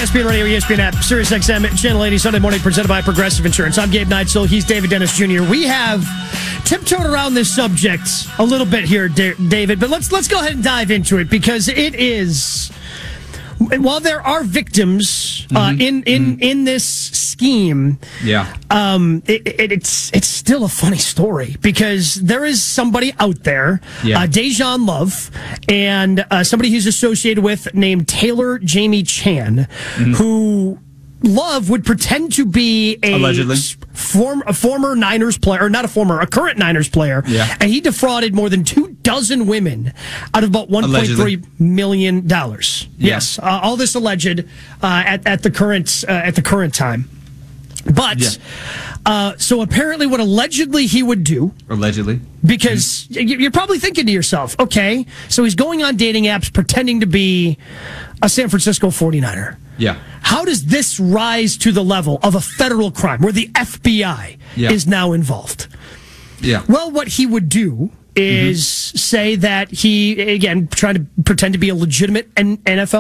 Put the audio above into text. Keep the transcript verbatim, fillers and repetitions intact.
S P N Radio, E S P N app, Sirius X M, Channel eighty, Sunday morning, presented by Progressive Insurance. I'm Gabe Neitzel. He's David Dennis Junior We have tiptoed around this subject a little bit here, David, but let's let's go ahead and dive into it because it is. While there are victims uh, mm-hmm. in in, mm-hmm. in this scheme, yeah, um, it, it, it's it's still a funny story because there is somebody out there, yeah. uh, Dejan Love, and uh, somebody he's associated with named Taylor Jamie Chan, mm-hmm. who Love would pretend to be a allegedly form, a former Niners player, or not a former, a current Niners player, yeah. and he defrauded more than two dozen women out of about one point three million dollars. Yeah. Yes, uh, all this alleged uh, at at the current uh, at the current time. But yeah. uh, so apparently, what allegedly he would do, allegedly, because mm-hmm. you're probably thinking to yourself, okay, so he's going on dating apps pretending to be a San Francisco forty-niner. Yeah. How does this rise to the level of a federal crime where the F B I yeah. is now involved? Yeah. Well, what he would do is mm-hmm. say that he, again, trying to pretend to be a legitimate N F L